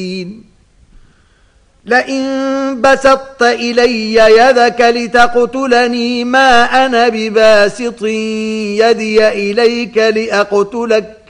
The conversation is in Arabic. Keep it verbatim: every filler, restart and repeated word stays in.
لئن بسطت إلي يدك لتقتلني ما أنا بباسط يدي إليك لأقتلك